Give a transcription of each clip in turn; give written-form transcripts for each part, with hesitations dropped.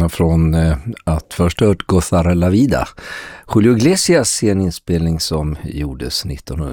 från att först hört Gozar la Vida. Julio Iglesias i en inspelning som gjordes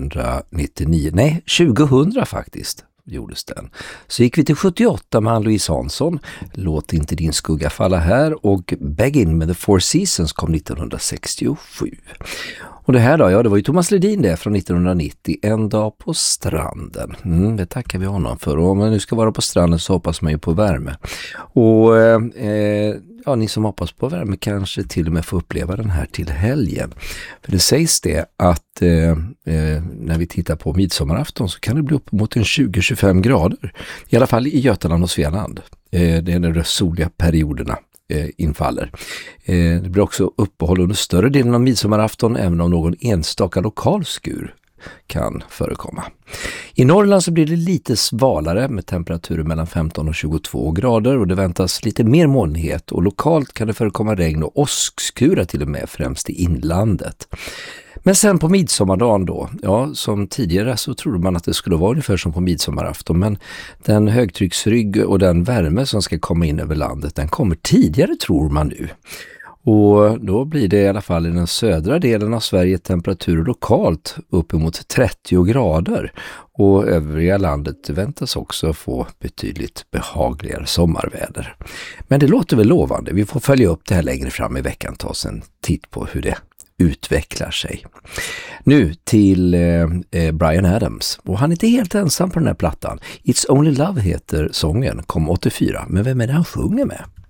2000 faktiskt. Gjordes den. Så gick vi till 78 med Ann-Louise Hansson, Låt inte din skugga falla här, och Beggin med The Four Seasons kom 1967. Och det här då, ja, det var ju Thomas Ledin det från 1990, En dag på stranden. Det tackar vi honom för. Och om man nu ska vara på stranden så hoppas man ju på värme. Och ja, ni som hoppas på värme kanske till och med får uppleva den här till helgen. För det sägs det att när vi tittar på midsommarafton så kan det bli upp mot en 20-25 grader. I alla fall i Götaland och Svealand. Det är de soliga perioderna infaller. Det blir också uppehåll under större delen av midsommarafton, även om någon enstaka lokal skur kan förekomma. I Norrland så blir det lite svalare med temperaturer mellan 15 och 22 grader, och det väntas lite mer molnighet, och lokalt kan det förekomma regn och åskskurar till och med, främst i inlandet. Men sen på midsommardagen då, ja, som tidigare så trodde man att det skulle vara ungefär som på midsommarafton, men den högtrycksrygg och den värme som ska komma in över landet, den kommer tidigare tror man nu. Och då blir det i alla fall i den södra delen av Sverige temperaturer lokalt uppemot 30 grader, och övriga landet väntas också få betydligt behagligare sommarväder. Men det låter väl lovande, vi får följa upp det här längre fram i veckan, ta oss en titt på hur det utvecklar sig. Nu till Bryan Adams, och han är inte helt ensam på den här plattan. It's Only Love heter sången, kom 84, men vem är det han sjunger med?